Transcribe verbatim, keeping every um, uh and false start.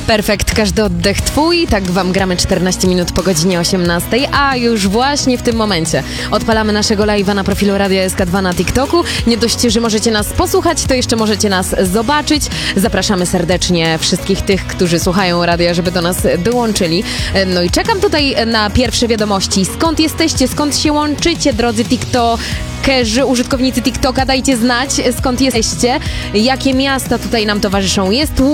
Perfekt, każdy oddech twój, tak wam gramy czternaście minut po godzinie osiemnastej, a już właśnie w tym momencie odpalamy naszego live'a na profilu Radia S K dwa na TikToku. Nie dość, że możecie nas posłuchać, to jeszcze możecie nas zobaczyć. Zapraszamy serdecznie wszystkich tych, którzy słuchają radia, żeby do nas dołączyli. No i czekam tutaj na pierwsze wiadomości. Skąd jesteście, skąd się łączycie, drodzy TikTokerzy, użytkownicy TikToka? Dajcie znać, skąd jesteście, jakie miasta tutaj nam towarzyszą. Jest